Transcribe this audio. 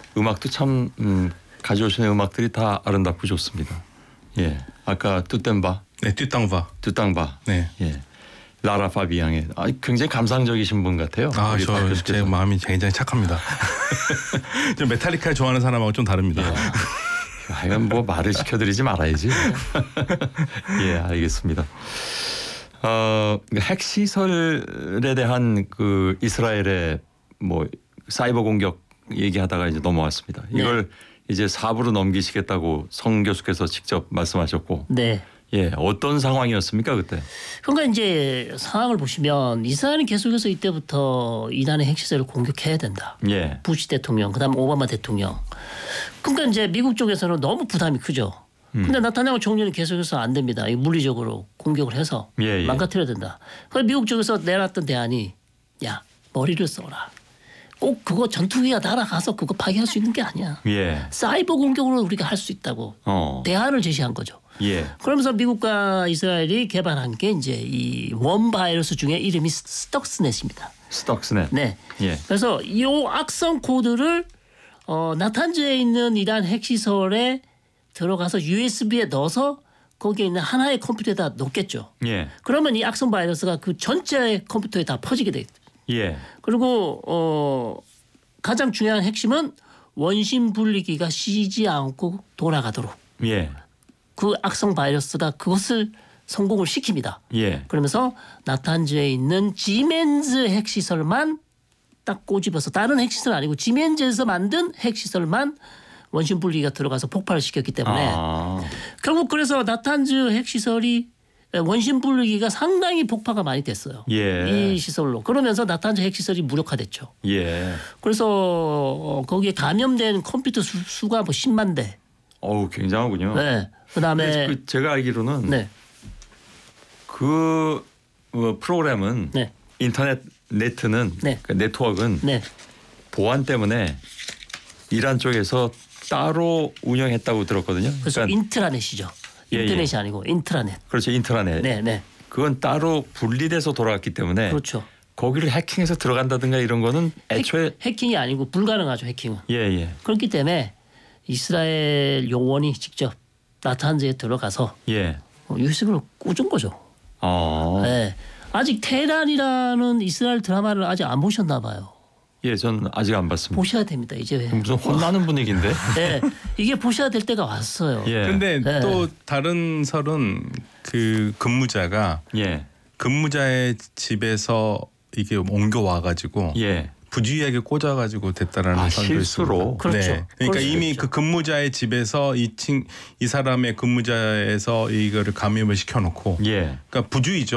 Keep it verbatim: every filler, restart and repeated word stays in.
음악도 참 음, 가져오시는 음악들이 다 아름답고 좋습니다. 예, 아까 뚜땡바, 네, 뚜땅바, 뚜땅바, 네, 예, 라라 파비앙의 아, 굉장히 감상적이신 분 같아요. 아, 저 제 마음이 굉장히 착합니다. 좀 메탈리카 좋아하는 사람하고 좀 다릅니다. 예. 하여간 뭐 말을 시켜드리지 말아야지. 예, 알겠습니다. 어, 핵시설에 대한 그 이스라엘의 뭐 사이버 공격 얘기하다가 이제 넘어왔습니다. 이걸 네. 이제 사 부로 넘기시겠다고 성 교수께서 직접 말씀하셨고, 네. 예, 어떤 상황이었습니까 그때? 그러니까 이제 상황을 보시면 이스라엘은 계속해서 이때부터 이란의 핵시설을 공격해야 된다. 예. 부시 대통령, 그다음 오바마 대통령. 그러니까 이제 미국 쪽에서는 너무 부담이 크죠. 음. 근데 나타나고 총리는 계속해서 안 됩니다. 물리적으로 공격을 해서 예, 예. 망가뜨려야 된다. 그래서 미국 쪽에서 내놨던 대안이 야 머리를 써라. 꼭 그거 전투기가 날아가서 그거 파괴할 수 있는 게 아니야. 예. 사이버 공격으로 우리가 할 수 있다고 어. 대안을 제시한 거죠. 예. 그러면서 미국과 이스라엘이 개발한 게 이제 이 원 바이러스 중에 이름이 스톡스넷입니다. 스톡스넷. 네. 예. 그래서 이 악성 코드를 어, 나탄즈에 있는 이란 핵시설에 들어가서 유에스비에 넣어서 거기에 있는 하나의 컴퓨터에다 넣겠죠. 예. 그러면 이 악성 바이러스가 그 전체 컴퓨터에 다 퍼지게 되겠죠. 예. 그리고 어, 가장 중요한 핵심은 원심 분리기가 쉬지 않고 돌아가도록. 예. 그 악성 바이러스가 그것을 성공을 시킵니다. 예. 그러면서 나탄즈에 있는 지멘즈 핵시설만 딱 꼬집어서 다른 핵시설 아니고 지멘즈에서 만든 핵시설만 원심 분리기가 들어가서 폭발을 시켰기 때문에 아. 결국 그래서 나탄즈 핵시설이 원심 분리기가 상당히 폭파가 많이 됐어요. 예. 이 시설로. 그러면서 나탄즈 핵시설이 무력화됐죠. 예. 그래서 거기에 감염된 컴퓨터 수, 수가 뭐 십만 대. 어우, 굉장하군요. 네. 그다음에 그 제가 알기로는 네. 그 어, 프로그램은 네. 인터넷 네트는 네. 그 네트워크는 네. 보안 때문에 이란 쪽에서 따로 운영했다고 들었거든요. 그래서 그러니까 인트라넷이죠. 예, 인터넷이 예. 아니고 인트라넷. 그렇죠. 인트라넷. 네, 네. 그건 따로 분리돼서 돌아갔기 때문에 그렇죠. 거기를 해킹해서 들어간다든가 이런 거는 애초에 핵, 해킹이 아니고 불가능하죠. 해킹은. 예, 예. 그렇기 때문에 이스라엘 요원이 직접 나탄즈에 들어가서 예. 유에스비를 꽂은 거죠. 어. 네. 아직 테란이라는 이스라엘 드라마를 아직 안 보셨나 봐요. 예, 전 아직 안 봤습니다. 보셔야 됩니다. 이제 무슨 혼나는 분위기인데? 네, 이게 보셔야 될 때가 왔어요. 예. 근데 네. 또 다른 설은 그 근무자가 예. 근무자의 집에서 이게 옮겨와 가지고 예. 부주의하게 꽂아가지고 됐다라는 아, 설도 실수로? 있습니다. 그렇죠. 네. 그러니까 그럴 수도 이미 있죠. 그 근무자의 집에서 이, 친, 이 사람의 근무자에서 이거를 감염을 시켜놓고 예. 그러니까 부주의죠.